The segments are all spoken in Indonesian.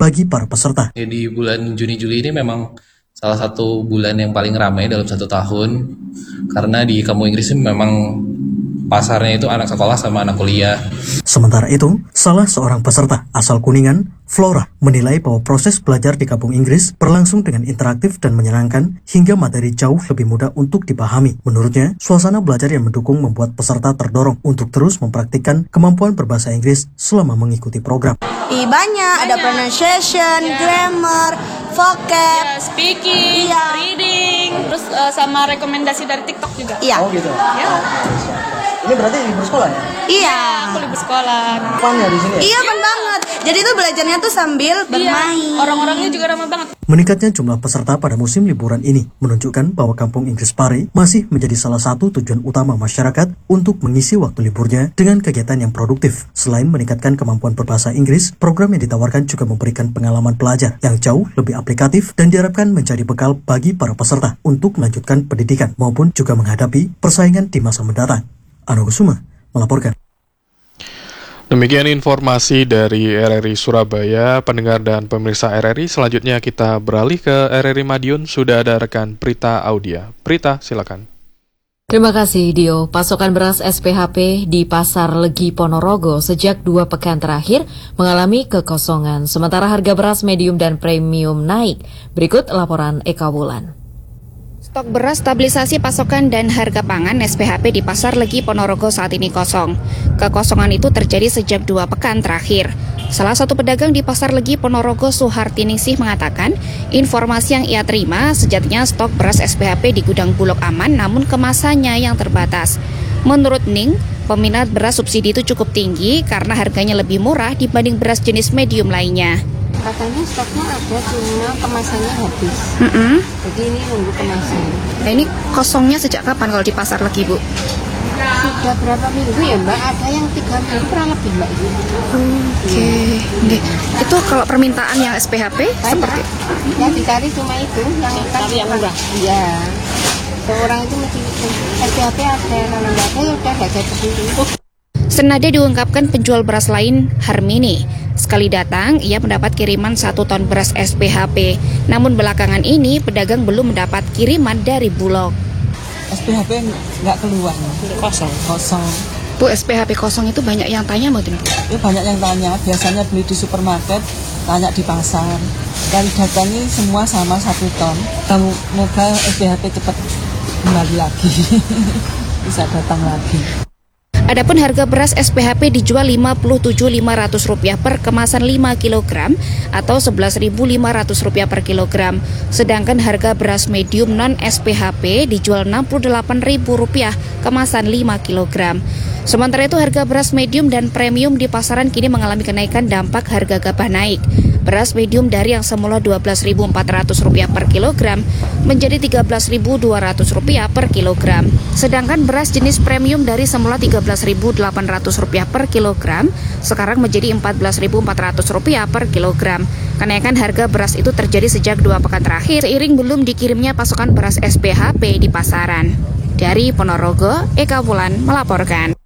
bagi para peserta. Di bulan Juni-Juli ini memang salah satu bulan yang paling ramai dalam satu tahun, karena di Kampung Inggris ini memang pasarnya itu anak sekolah sama anak kuliah. Sementara itu, salah seorang peserta asal Kuningan, Flora, menilai bahwa proses belajar di Kampung Inggris berlangsung dengan interaktif dan menyenangkan hingga materi jauh lebih mudah untuk dipahami. Menurutnya, suasana belajar yang mendukung membuat peserta terdorong untuk terus mempraktikkan kemampuan berbahasa Inggris selama mengikuti program. Banyak, ada pronunciation, grammar, vocab, speaking, reading, terus sama rekomendasi dari TikTok juga. Iya. Oh gitu. Ya. Ini berarti libur sekolah ya? Iya. Aku libur sekolah. Fun ya di sini ya? Iya, fun banget. Jadi itu belajarnya tuh sambil bermain. Orang-orangnya juga ramah banget. Meningkatnya jumlah peserta pada musim liburan ini menunjukkan bahwa Kampung Inggris Pare masih menjadi salah satu tujuan utama masyarakat untuk mengisi waktu liburnya dengan kegiatan yang produktif. Selain meningkatkan kemampuan berbahasa Inggris, program yang ditawarkan juga memberikan pengalaman pelajar yang jauh lebih aplikatif dan diharapkan menjadi bekal bagi para peserta untuk melanjutkan pendidikan maupun juga menghadapi persaingan di masa mendatang. Ano Kusuma melaporkan. Demikian informasi dari RRI Surabaya. Pendengar dan pemirsa RRI, selanjutnya kita beralih ke RRI Madiun. Sudah ada rekan Prita Audia. Prita, silakan. Terima kasih, Dio. Pasokan beras SPHP di Pasar Legi Ponorogo sejak 2 pekan terakhir mengalami kekosongan, sementara harga beras medium dan premium naik. Berikut laporan Eka Wulan. Stok beras stabilisasi pasokan dan harga pangan SPHP di Pasar Legi Ponorogo saat ini kosong. Kekosongan itu terjadi sejak 2 pekan terakhir. Salah satu pedagang di Pasar Legi Ponorogo, Suhartiningsih, mengatakan informasi yang ia terima sejatinya stok beras SPHP di gudang Bulog aman, namun kemasannya yang terbatas. Menurut Ning, peminat beras subsidi itu cukup tinggi karena harganya lebih murah dibanding beras jenis medium lainnya. Katanya stoknya ada, cuma kemasannya habis. Jadi ini nunggu kemasan. Nah, ini kosongnya sejak kapan kalau di Pasar Legi, Bu? Sudah berapa minggu ya, Mbak? Ada yang 3 minggu kurang lebih, Mbak. Oke. Itu kalau permintaan yang SPHP seperti yang dicari cuma itu, yang murah. Iya. Seorang itu mesti SPHP ada, kalau nggak ada ya udah nggak jadi itu. Senada diungkapkan penjual beras lain, Harmini. Sekali datang, ia mendapat kiriman 1 ton beras SPHP. Namun belakangan ini, pedagang belum mendapat kiriman dari Bulog. SPHP nggak keluar, kosong. Bu, SPHP kosong itu banyak yang tanya, Mbak? Ya, banyak yang tanya. Biasanya beli di supermarket, tanya di pasar. Dan datangnya semua sama 1 ton. Semoga SPHP cepat kembali lagi, bisa datang lagi. Adapun harga beras SPHP dijual Rp57.500 per kemasan 5 kg atau Rp11.500 per kilogram. Sedangkan harga beras medium non SPHP dijual Rp68.000 kemasan 5 kg. Sementara itu harga beras medium dan premium di pasaran kini mengalami kenaikan dampak harga gabah naik. Beras medium dari yang semula Rp12.400 per kilogram menjadi Rp13.200 per kilogram. Sedangkan beras jenis premium dari semula Rp13.800 per kilogram sekarang menjadi Rp14.400 per kilogram. Kenaikan harga beras itu terjadi sejak 2 pekan terakhir seiring belum dikirimnya pasokan beras SPHP di pasaran. Dari Ponorogo, Eka Wulan melaporkan.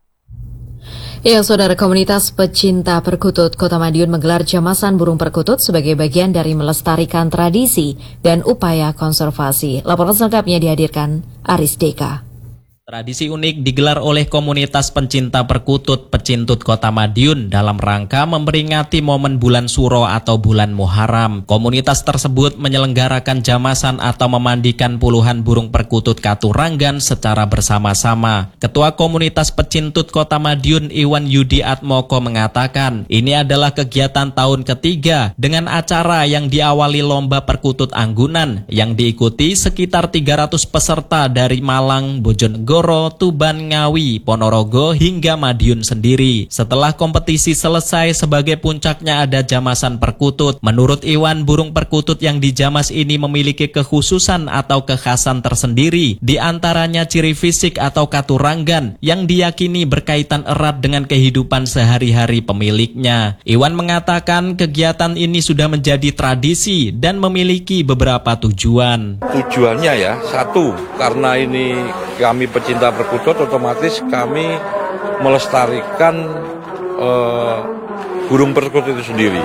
Ya, saudara, komunitas pecinta perkutut Kota Madiun menggelar jamasan burung perkutut sebagai bagian dari melestarikan tradisi dan upaya konservasi. Laporan selengkapnya dihadirkan Aris Deka. Tradisi unik digelar oleh komunitas pencinta perkutut Pecintut Kota Madiun dalam rangka memperingati momen bulan Suro atau bulan Muharram. Komunitas tersebut menyelenggarakan jamasan atau memandikan puluhan burung perkutut Katuranggan secara bersama-sama. Ketua Komunitas Pecintut Kota Madiun Iwan Yudi Atmoko mengatakan, ini adalah kegiatan tahun ketiga dengan acara yang diawali lomba perkutut anggunan yang diikuti sekitar 300 peserta dari Malang, Bojonegoro, Tuban, Ngawi, Ponorogo hingga Madiun sendiri. Setelah kompetisi selesai, sebagai puncaknya ada jamasan perkutut. Menurut Iwan, burung perkutut yang dijamas ini memiliki kekhususan atau kekhasan tersendiri, di antaranya ciri fisik atau katuranggan yang diyakini berkaitan erat dengan kehidupan sehari-hari pemiliknya. Iwan mengatakan kegiatan ini sudah menjadi tradisi dan memiliki beberapa tujuan. Tujuannya ya, satu, karena ini kami pecinta perkutut, otomatis kami melestarikan burung perkutut itu sendiri.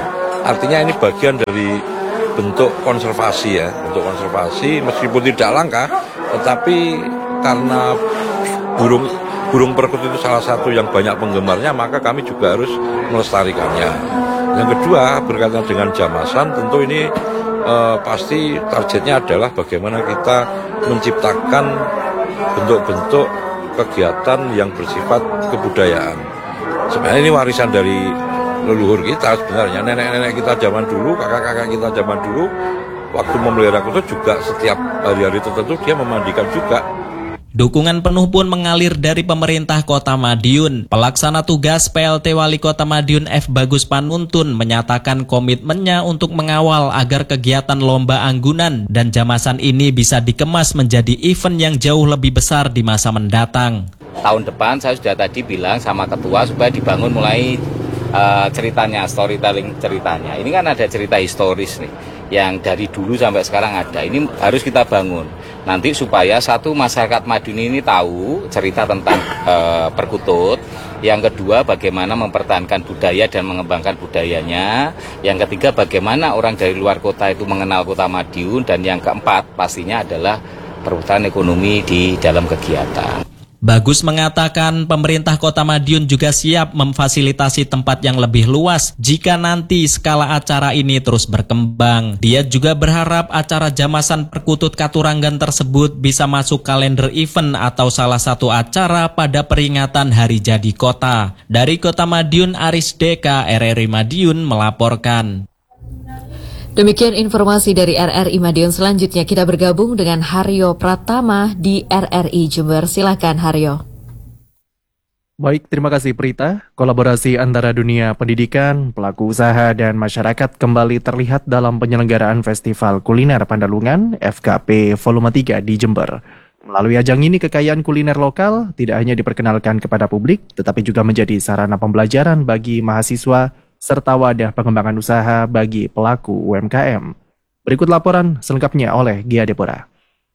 artinya ini bagian dari bentuk konservasi ya, bentuk konservasi meskipun tidak langka, tetapi karena burung perkutut itu salah satu yang banyak penggemarnya, maka kami juga harus melestarikannya. Yang kedua, berkaitan dengan jamasan, tentu ini pasti targetnya adalah bagaimana kita menciptakan bentuk-bentuk kegiatan yang bersifat kebudayaan. Sebenarnya ini warisan dari leluhur kita sebenarnya, nenek-nenek kita zaman dulu, kakak-kakak kita zaman dulu, waktu memelihara kutut juga setiap hari-hari tertentu dia memandikan juga. Dukungan penuh pun mengalir dari pemerintah Kota Madiun. Pelaksana tugas PLT Wali Kota Madiun F. Bagus Panuntun menyatakan komitmennya untuk mengawal agar kegiatan lomba anggunan dan jamasan ini bisa dikemas menjadi event yang jauh lebih besar di masa mendatang. Tahun depan saya sudah tadi bilang sama ketua supaya dibangun mulai ceritanya, storytelling ceritanya. Ini kan ada cerita historis nih, yang dari dulu sampai sekarang ada. Ini harus kita bangun. Nanti supaya satu, masyarakat Madiun ini tahu cerita tentang perkutut. Yang kedua, bagaimana mempertahankan budaya dan mengembangkan budayanya. Yang ketiga, bagaimana orang dari luar kota itu mengenal Kota Madiun. Dan yang keempat, pastinya adalah perputaran ekonomi di dalam kegiatan. Bagus mengatakan pemerintah Kota Madiun juga siap memfasilitasi tempat yang lebih luas jika nanti skala acara ini terus berkembang. Dia juga berharap acara jamasan perkutut Katuranggan tersebut bisa masuk kalender event atau salah satu acara pada peringatan Hari Jadi Kota. Dari Kota Madiun, Aris Deka, RRI Madiun melaporkan. Demikian informasi dari RRI Madiun. Selanjutnya kita bergabung dengan Haryo Pratama di RRI Jember. Silakan Haryo. Baik, terima kasih Prita. Kolaborasi antara dunia pendidikan, pelaku usaha, dan masyarakat kembali terlihat dalam penyelenggaraan Festival Kuliner Pandalungan FKP Volume 3 di Jember. Melalui ajang ini, kekayaan kuliner lokal tidak hanya diperkenalkan kepada publik, tetapi juga menjadi sarana pembelajaran bagi mahasiswa serta wadah pengembangan usaha bagi pelaku UMKM. Berikut laporan selengkapnya oleh Gia Depora.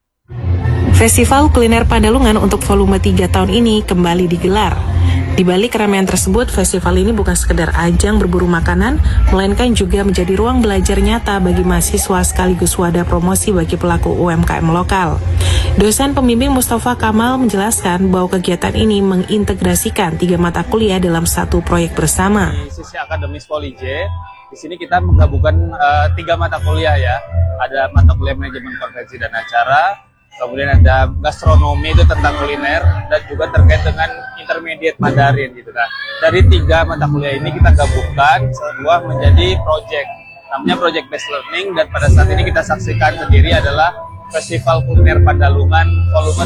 Festival Kuliner Pandalungan untuk volume 3 tahun ini kembali digelar. Di balik keramaian tersebut, festival ini bukan sekedar ajang berburu makanan, melainkan juga menjadi ruang belajar nyata bagi mahasiswa sekaligus wadah promosi bagi pelaku UMKM lokal. Dosen pembimbing Mustafa Kamal menjelaskan bahwa kegiatan ini mengintegrasikan 3 mata kuliah dalam satu proyek bersama. Di sisi akademis Polije, di sini kita menggabungkan 3 mata kuliah ya. Ada mata kuliah manajemen konvensi dan acara, kemudian ada gastronomi itu tentang kuliner, dan juga terkait dengan intermediate Mandarin gitu kan. Dari 3 mata kuliah ini kita gabungkan sebuah menjadi project, namanya Project Based Learning, dan pada saat ini kita saksikan sendiri adalah Festival Kuliner Pandalungan Volume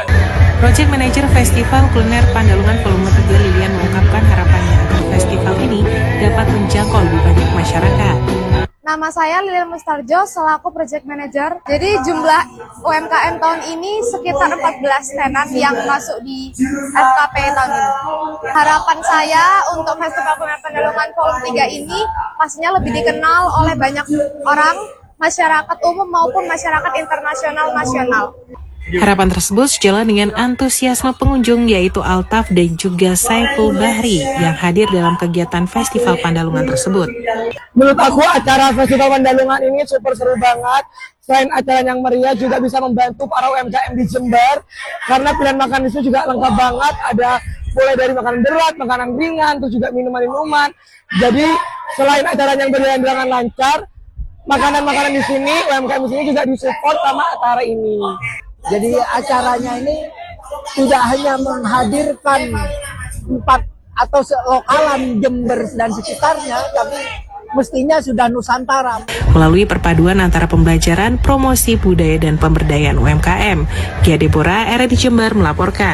3. Project Manager Festival Kuliner Pandalungan Volume 3 Lilian mengungkapkan harapannya agar festival ini dapat menjangkau lebih banyak masyarakat. Nama saya Lilian Mustarjo selaku Project Manager. Jadi jumlah UMKM tahun ini sekitar 14 tenan yang masuk di FKP tahun ini. Harapan saya untuk Festival Kuliner Pandalungan Volume 3 ini pastinya lebih dikenal oleh banyak orang, masyarakat umum maupun masyarakat internasional nasional. Harapan tersebut sejalan dengan antusiasme pengunjung yaitu Altaf dan juga Saiful Bahri yang hadir dalam kegiatan Festival Pandalungan tersebut. Menurut aku acara Festival Pandalungan ini super seru banget. Selain acara yang meriah juga bisa membantu para UMKM di Jember karena pilihan makanan itu juga lengkap banget. Ada mulai dari makanan berat, makanan ringan, terus juga minuman-minuman. Jadi selain acara yang berjalan dengan lancar, makanan-makanan di sini, UMKM di sini juga disupport sama acara ini. Jadi acaranya ini tidak hanya menghadirkan 4 atau lokalan Jember dan sekitarnya, tapi mestinya sudah Nusantara. Melalui perpaduan antara pembelajaran, promosi budaya dan pemberdayaan UMKM, Gia Debora, RRI Jember melaporkan.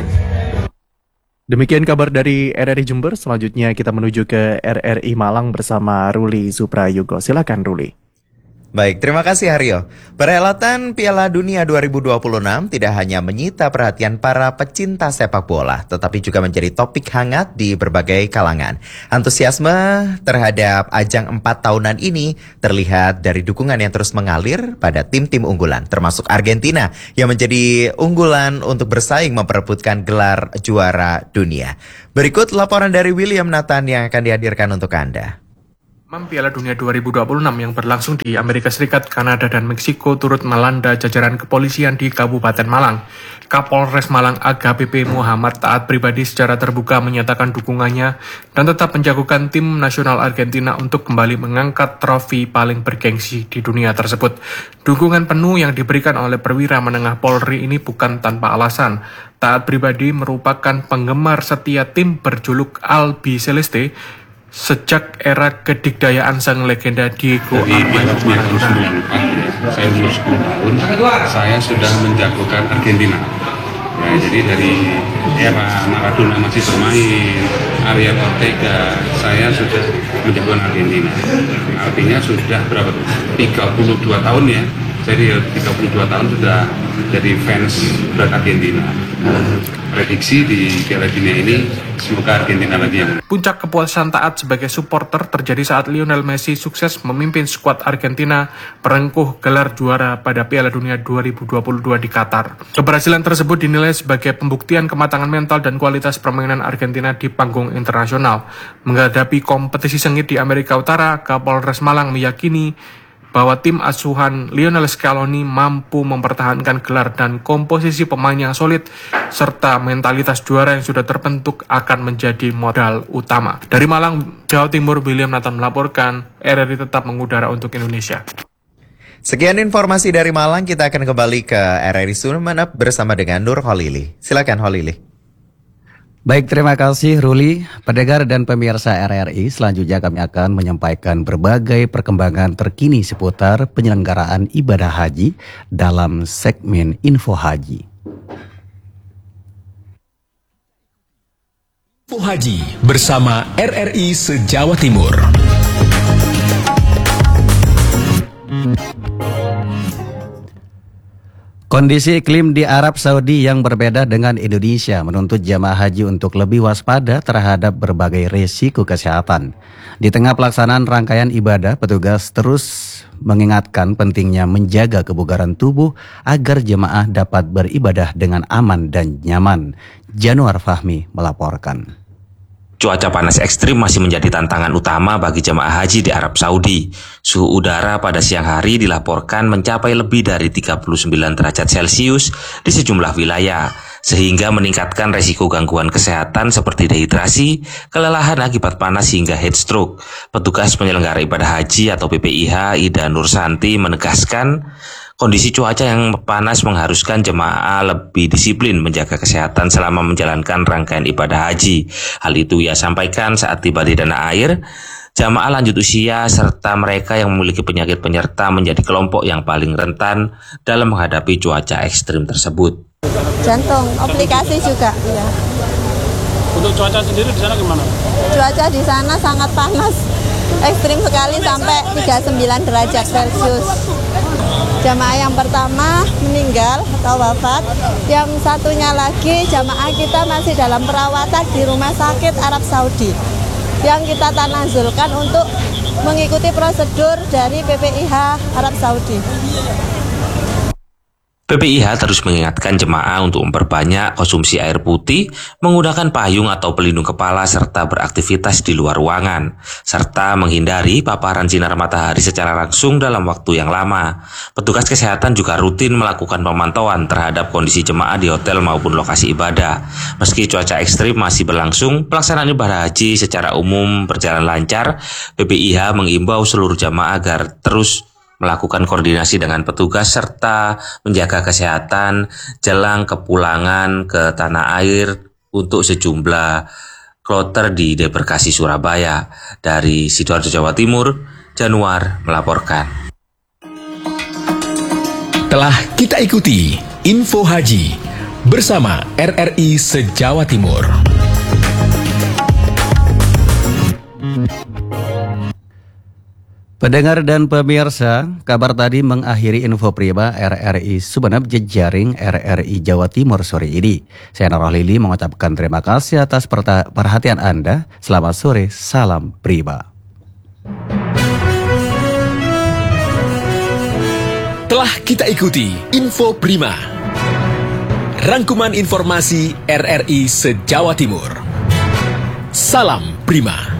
Demikian kabar dari RRI Jember. Selanjutnya kita menuju ke RRI Malang bersama Ruli Suprayogo. Silakan Ruli. Baik, terima kasih Haryo. Perhelatan Piala Dunia 2026 tidak hanya menyita perhatian para pecinta sepak bola, tetapi juga menjadi topik hangat di berbagai kalangan. Antusiasme terhadap ajang 4 tahunan ini terlihat dari dukungan yang terus mengalir pada tim-tim unggulan, termasuk Argentina yang menjadi unggulan untuk bersaing memperebutkan gelar juara dunia. Berikut laporan dari William Nathan yang akan dihadirkan untuk Anda. Piala Dunia 2026 yang berlangsung di Amerika Serikat, Kanada, dan Meksiko turut melanda jajaran kepolisian di Kabupaten Malang. Kapolres Malang AKBP Muhammad Taat Pribadi secara terbuka menyatakan dukungannya dan tetap menjagokan tim nasional Argentina untuk kembali mengangkat trofi paling bergengsi di dunia tersebut. Dukungan penuh yang diberikan oleh perwira menengah Polri ini bukan tanpa alasan. Taat Pribadi merupakan penggemar setia tim berjuluk Albi Celeste sejak era kedikdayaan sang legenda Diego Armando Maradona. Saya umur 10 tahun, saya sudah menjagokan Argentina. Ya, jadi dari era Maradona masih bermain, Ariel Ortega, saya sudah menjagokan Argentina. Artinya sudah berapa? 32 tahun ya. Jadi 32 tahun sudah jadi fans berat Argentina. Prediksi di Piala Dunia ini semoga Argentina lagi yang. Puncak kepuasan Taat sebagai supporter terjadi saat Lionel Messi sukses memimpin skuad Argentina merengkuh gelar juara pada Piala Dunia 2022 di Qatar. Keberhasilan tersebut dinilai sebagai pembuktian kematangan mental dan kualitas permainan Argentina di panggung internasional. Menghadapi kompetisi sengit di Amerika Utara, Kapolres Malang meyakini bahwa tim asuhan Lionel Scaloni mampu mempertahankan gelar dan komposisi pemain yang solid serta mentalitas juara yang sudah terbentuk akan menjadi modal utama. Dari Malang, Jawa Timur, William Nathan melaporkan, RRI tetap mengudara untuk Indonesia. Sekian informasi dari Malang, kita akan kembali ke RRI Sumeneb bersama dengan Nur Holili. Silakan Holili. Baik, terima kasih Ruli. Pendengar dan pemirsa RRI, selanjutnya kami akan menyampaikan berbagai perkembangan terkini seputar penyelenggaraan ibadah haji dalam segmen Info Haji. Info Haji bersama RRI se-Jawa Timur. Kondisi iklim di Arab Saudi yang berbeda dengan Indonesia menuntut jamaah haji untuk lebih waspada terhadap berbagai risiko kesehatan. Di tengah pelaksanaan rangkaian ibadah, petugas terus mengingatkan pentingnya menjaga kebugaran tubuh agar jemaah dapat beribadah dengan aman dan nyaman. Januar Fahmi melaporkan. Cuaca panas ekstrim masih menjadi tantangan utama bagi jemaah haji di Arab Saudi. Suhu udara pada siang hari dilaporkan mencapai lebih dari 39 derajat Celcius di sejumlah wilayah, sehingga meningkatkan resiko gangguan kesehatan seperti dehidrasi, kelelahan akibat panas hingga heat stroke. Petugas penyelenggara ibadah haji atau PPIH Ida Nursanti menegaskan, kondisi cuaca yang panas mengharuskan jemaah lebih disiplin menjaga kesehatan selama menjalankan rangkaian ibadah haji. Hal itu ia sampaikan saat tiba di tanah air. Jamaah lanjut usia serta mereka yang memiliki penyakit penyerta menjadi kelompok yang paling rentan dalam menghadapi cuaca ekstrim tersebut. Jantung, komplikasi juga. Ya. Untuk cuaca sendiri di sana gimana? Cuaca di sana sangat panas, ekstrim sekali sampai 39 derajat Celcius. Jamaah yang pertama meninggal atau wafat, yang satunya lagi jamaah kita masih dalam perawatan di Rumah Sakit Arab Saudi yang kita tanazulkan untuk mengikuti prosedur dari PPIH Arab Saudi. PPIH terus mengingatkan jemaah untuk memperbanyak konsumsi air putih, menggunakan payung atau pelindung kepala serta beraktivitas di luar ruangan, serta menghindari paparan sinar matahari secara langsung dalam waktu yang lama. Petugas kesehatan juga rutin melakukan pemantauan terhadap kondisi jemaah di hotel maupun lokasi ibadah. Meski cuaca ekstrim masih berlangsung, pelaksanaan ibadah haji secara umum berjalan lancar. PPIH mengimbau seluruh jemaah agar terus melakukan koordinasi dengan petugas serta menjaga kesehatan jelang kepulangan ke tanah air untuk sejumlah kloter di Debarkasi Surabaya. Dari Sidoarjo, Jawa Timur, Januar melaporkan. Telah kita ikuti Info Haji bersama RRI se-Jawa Timur. Pendengar dan pemirsa, kabar tadi mengakhiri info prima RRI Sumeneb jejaring RRI Jawa Timur sore ini. Saya Nur Lili mengucapkan terima kasih atas perhatian Anda. Selamat sore, salam prima. Telah kita ikuti Info Prima. Rangkuman informasi RRI se-Jawa Timur. Salam Prima.